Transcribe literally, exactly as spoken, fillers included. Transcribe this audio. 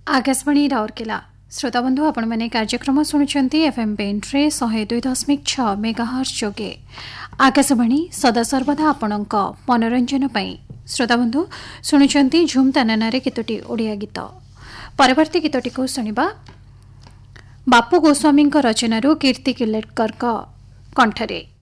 आकाशवाणी राउरकेला श्रोताबंधु आपण मैंने कार्यक्रम शुणुंट एफएम बेन्ट्रे शहे दुई दशमिक छ मेगाहर्ट्ज जोगे आकाशवाणी सदासर्वदा आपणक मनोरंजन पई श्रोताबंधु शुणुंट झुम तानानारे केतोटी ओडिया गीत परवर्ती गीतटी को सुनिबा बापू गोस्वामी रचनारू कीर्ति किल्लेटकर कंठरे।